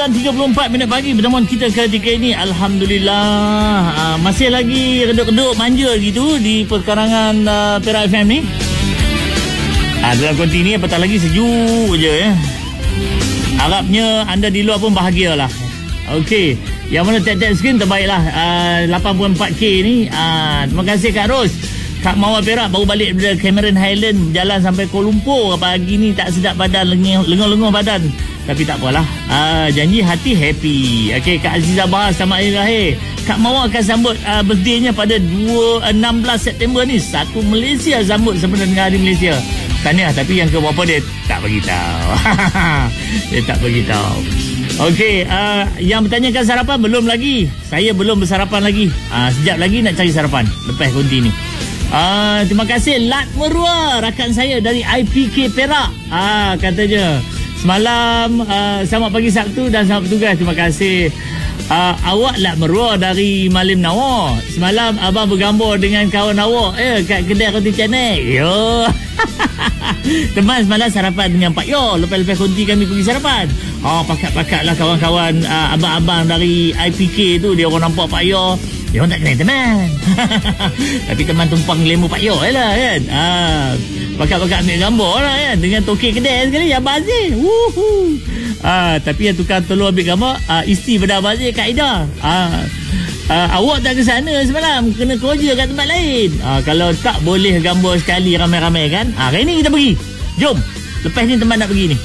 9.34 pagi pertemuan kita ketika ini. Alhamdulillah, masih lagi reduk-reduk manja gitu di perkarangan Perak FM ni. Dalam konti ni apatah lagi sejuk je ya. Harapnya anda di luar pun bahagialah. Okey, yang mana tap-tap screen terbaiklah 84K ni. Terima kasih Kak Ros. Kak Mawar Perak baru balik dari Cameron Highland, jalan sampai Kuala Lumpur. Pagi ni tak sedap badan, lenguh-lenguh badan. Tapi tak apalah, janji hati happy. Okey, Kak Azizah Bahas selamat hari lahir. Kak Mawar akan sambut birthday-nya pada 16 September ni. Satu Malaysia sambut sempena dengan Hari Malaysia. Tahniah, tapi yang ke berapa dia tak beritahu. Dia tak beritahu. Okey, yang bertanyakan sarapan belum lagi. Saya belum bersarapan lagi. Sekejap lagi nak cari sarapan lepas konti ni. Terima kasih Lat Merua, rakan saya dari IPK Perak. Katanya semalam selamat pagi Sabtu dan selamat bertugas. Terima kasih. Awak Lat Merua dari Malim Nawar. Semalam abang bergambar dengan kawan awak kat kedai roti canai. Yo. Teman semalam sarapan dengan Pak Yo. Lepas-lepas konti kami pergi sarapan. Pakat-pakat lah kawan-kawan abang-abang dari IPK tu. Dia orang nampak Pak Yo, dia orang tak kenal teman. Tapi teman tumpang lembu Pak Yo lah kan. Pakat-pakat ambil gambar lah kan, dengan tokek kedai sekali Abang Aziz. Tapi yang tukar tolong ambil gambar isteri pada Abang Aziz, Kak Ida. Awak tak ke sana semalam, kena kerja kat tempat lain. Kalau tak boleh gambar sekali ramai-ramai kan. Hari ni kita pergi. Jom. Lepas ni teman nak pergi ni.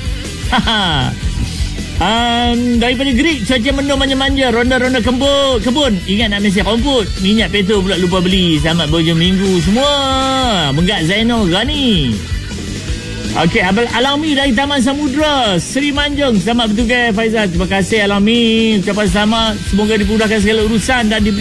Daripada Greek, cuaca mendung manja-manja, ronda-ronda kebun. Ingat nak mesi rumput. Minyak petrol pula lupa beli. Selamat berhujung minggu semua. Menggak Zainal Ghani. Okey, Abang Alami dari Taman Samudra Seri Manjung, selamat bertugas Faizal. Terima kasih Alami, ucapan selamat. Semoga dipermudahkan segala urusan dan diberi